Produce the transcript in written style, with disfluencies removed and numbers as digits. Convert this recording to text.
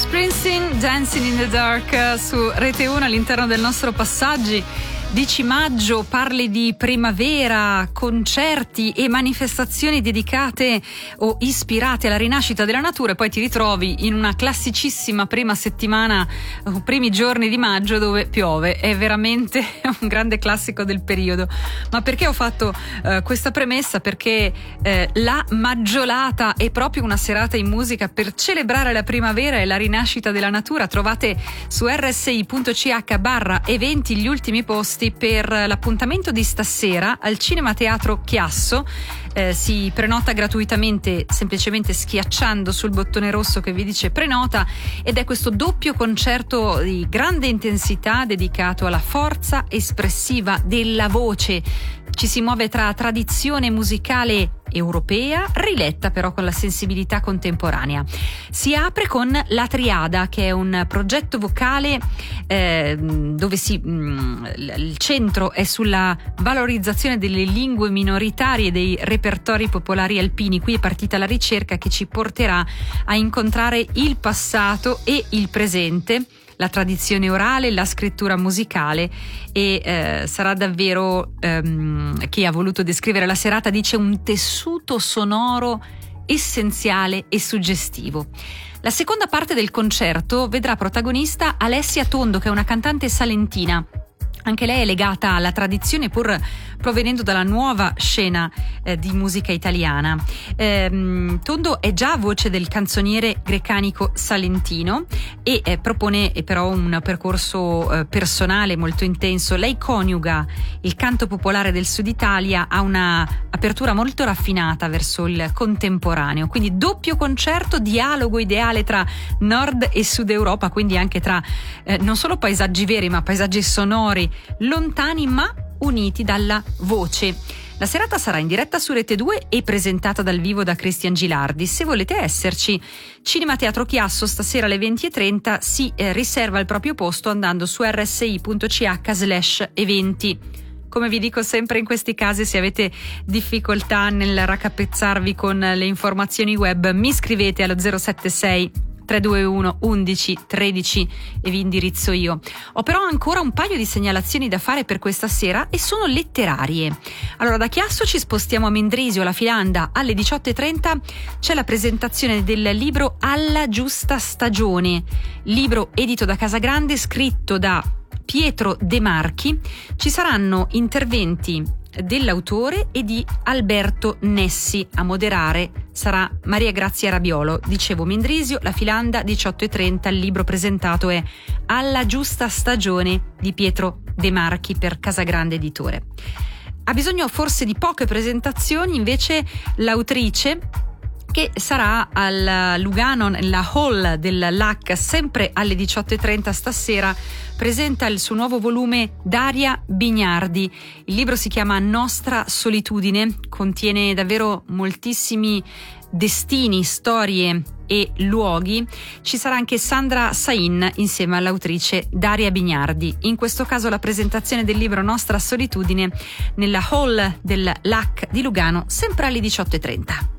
Springsteen, Dancing in the Dark su Rete 1 all'interno del nostro Passaggi. 10 maggio, parli di primavera, concerti e manifestazioni dedicate o ispirate alla rinascita della natura, e poi ti ritrovi in una classicissima prima settimana o primi giorni di maggio dove piove. È veramente un grande classico del periodo. Ma perché ho fatto questa premessa? Perché la Maggiolata è proprio una serata in musica per celebrare la primavera e la rinascita della natura. Trovate su rsi.ch/eventi gli ultimi posti per l'appuntamento di stasera al Cinema Teatro Chiasso. Si prenota gratuitamente semplicemente schiacciando sul bottone rosso che vi dice prenota, ed è questo doppio concerto di grande intensità dedicato alla forza espressiva della voce. Ci si muove tra tradizione musicale europea, riletta però con la sensibilità contemporanea. Si apre con La Triada, che è un progetto vocale dove il centro è sulla valorizzazione delle lingue minoritarie, dei repertori popolari alpini. Qui è partita la ricerca che ci porterà a incontrare il passato e il presente, la tradizione orale, la scrittura musicale, e sarà davvero, chi ha voluto descrivere la serata dice, un tessuto sonoro essenziale e suggestivo. La seconda parte del concerto vedrà protagonista Alessia Tondo, che è una cantante salentina. Anche lei è legata alla tradizione, pur provenendo dalla nuova scena di musica italiana. Tondo è già voce del canzoniere grecanico salentino e propone però un percorso personale molto intenso. Lei coniuga il canto popolare del Sud Italia a una apertura molto raffinata verso il contemporaneo. Quindi doppio concerto, dialogo ideale tra Nord e Sud Europa, quindi anche tra non solo paesaggi veri ma paesaggi sonori lontani ma uniti dalla voce. La serata sarà in diretta su Rete 2 e presentata dal vivo da Cristian Gilardi. Se volete esserci, Cinema Teatro Chiasso stasera alle 20:30 si riserva il proprio posto andando su rsi.ch/eventi. Come vi dico sempre in questi casi, se avete difficoltà nel raccapezzarvi con le informazioni web, mi scrivete allo 076 321 11 13 e vi indirizzo io. Ho però ancora un paio di segnalazioni da fare per questa sera e sono letterarie. Allora, da Chiasso ci spostiamo a Mendrisio, alla Filanda. Alle 18:30 c'è la presentazione del libro Alla giusta stagione, libro edito da Casagrande, scritto da Pietro De Marchi. Ci saranno interventi dell'autore e di Alberto Nessi. A moderare sarà Maria Grazia Rabiolo. Dicevo, Mendrisio, la Filanda, 18:30. Il libro presentato è Alla giusta stagione di Pietro De Marchi per Casagrande Editore. Ha bisogno forse di poche presentazioni invece l'autrice, che sarà al Lugano, nella hall del LAC, sempre alle 18:30 stasera. Presenta il suo nuovo volume Daria Bignardi. Il libro si chiama Nostra solitudine, contiene davvero moltissimi destini, storie e luoghi. Ci sarà anche Sandra Sain insieme all'autrice Daria Bignardi. In questo caso la presentazione del libro Nostra solitudine nella hall del LAC di Lugano, sempre alle 18:30.